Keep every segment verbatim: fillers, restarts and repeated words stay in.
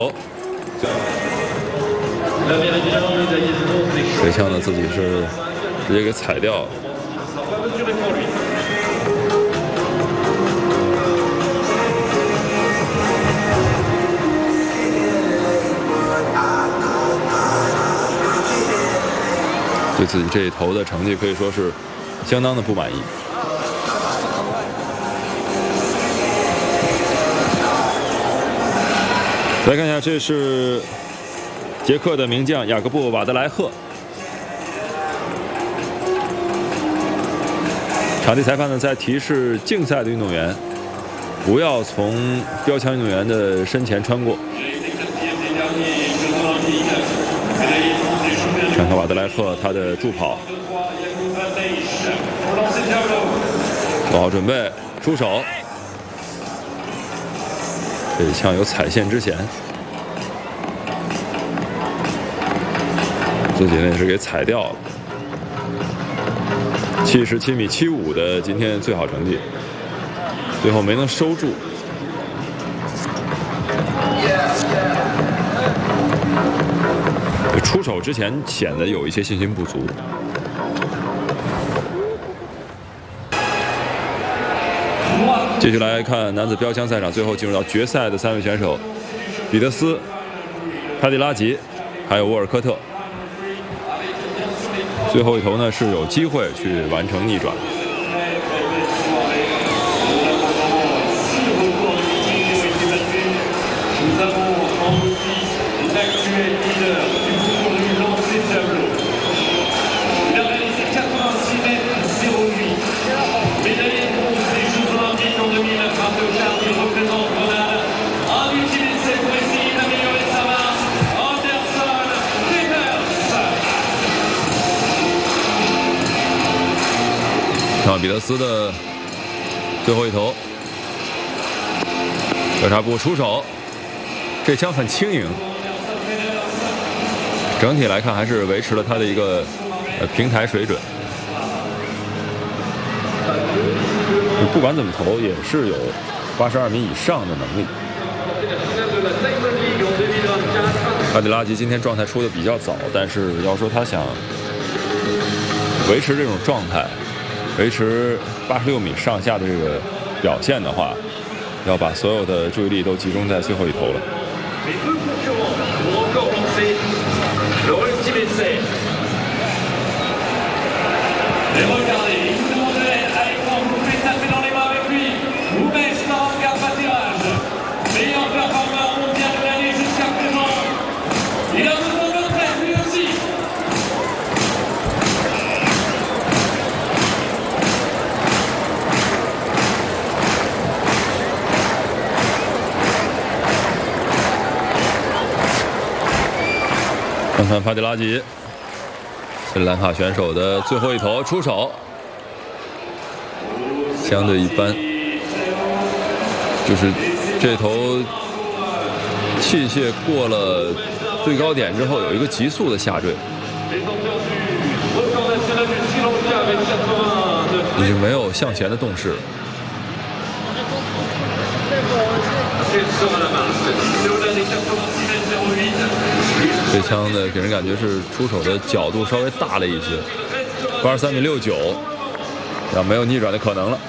这枪呢自己是直接给踩掉了。对自己这一头的成绩可以说是相当的不满意。 来看一下，这是捷克的名将雅各布·瓦德莱赫。场地裁判呢在提示竞赛的运动员不要从标枪运动员的身前穿过。看看瓦德莱赫他的助跑，做好准备，出手。 这一枪有踩线之嫌，自己那是给踩掉了。七十七米七五的今天最好成绩，最后没能收住。出手之前显得有一些信心不足。 继续来看男子标枪赛场，最后进入到决赛的三位选手，彼得斯、帕蒂拉吉，还有沃尔科特。最后一头呢是有机会去完成逆转。看彼得斯的最后一头，调查部出手，这枪很轻盈，整体来看还是维持了他的一个呃平台水准。不管怎么投，也是有八十二米以上的能力。阿迪拉吉今天状态出的比较早，但是要说他想维持这种状态。 维持八十六米上下的这个表现的话，要把所有的注意力都集中在最后一头了。看看帕蒂拉吉，斯里兰卡选手的最后一头出手，相对一般，就是这头器械过了最高点之后有一个急速的下坠，已经没有向前的动势了。 这枪呢，给人感觉是出手的角度稍微大了一些，八十三米六九，要没有逆转的可能了。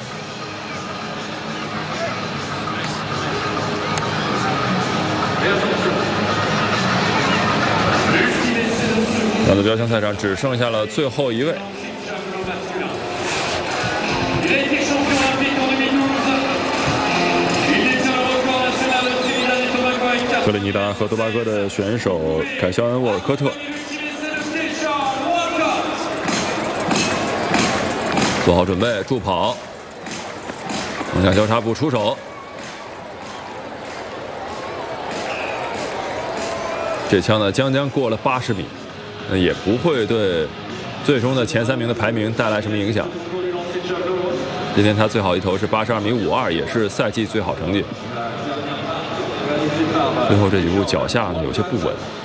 男子标枪赛场只剩下了最后一位。 特立尼达和多巴哥的选手凯肖恩·沃尔科特做好准备，助跑，横向交叉步出手。这枪呢，将将过了八十米，那也不会对最终的前三名的排名带来什么影响。今天他最好一头是八十二米五二，也是赛季最好成绩。最后这几步脚下呢有些不稳。